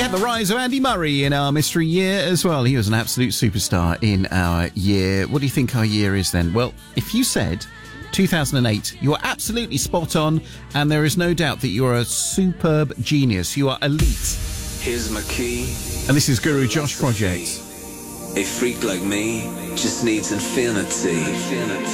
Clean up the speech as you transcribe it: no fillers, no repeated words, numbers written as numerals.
The rise of Andy Murray in our mystery year as well. He was an absolute superstar in our year. What do you think our year is then? Well, if you said 2008, you are absolutely spot on, and there is no doubt that you are a superb genius. You are elite. Here's my key. And this is Guru Josh Project. A freak like me just needs infinity.